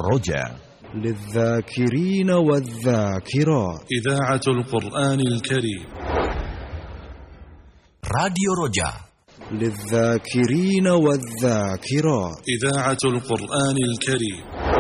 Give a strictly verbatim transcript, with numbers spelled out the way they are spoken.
الرجا للذاكرين والذاكرات. إذاعة القرآن الكريم. راديو رجا للذاكرين والذاكرات. إذاعة القرآن الكريم.